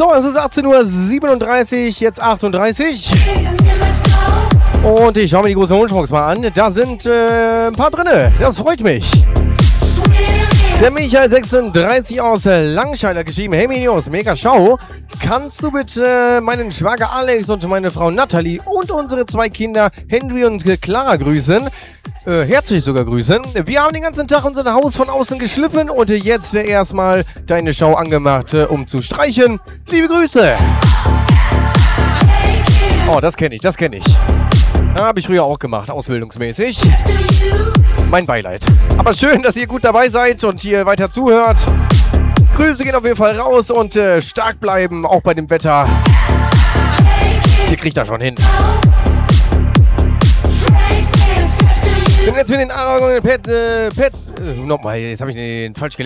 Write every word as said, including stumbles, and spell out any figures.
So, es ist achtzehn Uhr siebenunddreißig, jetzt achtunddreißig. Und ich schaue mir die große Wunschbox mal an. Da sind äh, ein paar drinne. Das freut mich. Der Michael sechsunddreißig aus Langscheid hat geschrieben: Hey Minios, mega Schau. Kannst du bitte meinen Schwager Alex und meine Frau Natalie und unsere zwei Kinder Henry und Clara grüßen? Äh, herzlich sogar grüßen. Wir haben den ganzen Tag unser Haus von außen geschliffen und jetzt äh, erstmal deine Schau angemacht, äh, um zu streichen. Liebe Grüße. Oh, das kenne ich, das kenne ich. Habe ich früher auch gemacht, ausbildungsmäßig. Mein Beileid. Aber schön, dass ihr gut dabei seid und hier weiter zuhört. Grüße gehen auf jeden Fall raus und äh, stark bleiben, auch bei dem Wetter. Ihr kriegt das schon hin. Bin jetzt für den Aragon Pet, äh, Pet, äh, nochmal, jetzt habe ich den falsch gelesen.